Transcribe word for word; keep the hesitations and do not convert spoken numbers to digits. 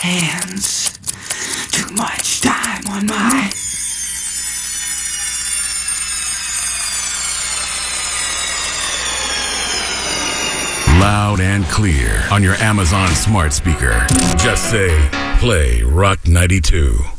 hands. Too much time on my... Loud and clear on your Amazon smart speaker. Just say, play Rock ninety-two.